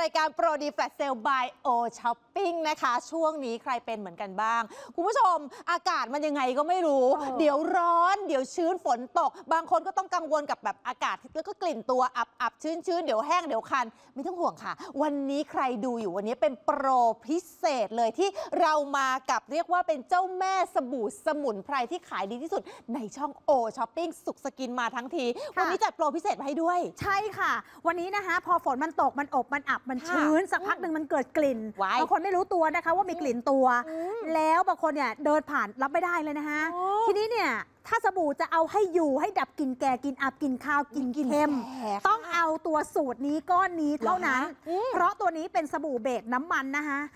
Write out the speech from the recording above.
ายการโปรดีแฟลชเซลบายโอช้อปปิ้งนะคะช่วงนี้ใครเป็นเหมือนกันบ้างคุณผู้ชมอากาศมันยังไงก็ไม่รู้เดี๋ยวร้อนเดี๋ยวชื้นฝนตกบางคนก็ต้องกังวลกับแบบอากาศแล้วก็กลิ่นตัวอับชื้นเดี๋ยวแห้งเดี๋ยวคันไม่ต้องห่วงค่ะวันนี้ใครดูอยู่วันนี้เป็นโปรพิเศษเลยที่เรามากับเรียกว่าเป็นเจ้าแม่สบู่สมุนไพรที่ขายดีที่สุดในช่องโอช้อปปิ้งสุขสกินมาทั้งทีวันนี้จัดโปรพิเศษมาให้ด้วยใช่ค่ะวันนี้นะคะพอฝนมันตกมันอบมันอับมันชื้นสักพักหนึ่งมันเกิดกลิ่นบางคนไม่รู้ตัวนะคะว่ามีกลิ่นตัวแล้วบางคนเนี่ยเดินผ่านรับไม่ได้เลยนะคะทีนี้เนี่ยถ้าสบู่จะเอาให้อยู่ให้ดับกลิ่นแก่กลิ่นอับกลิ่นคาวกลิ่นเค็มต้องเอาตัวสูตรนี้ก้อนนี้เท่านั้นเพราะตัวนี้เป็นสบู่เบสน้ำมันนะคะ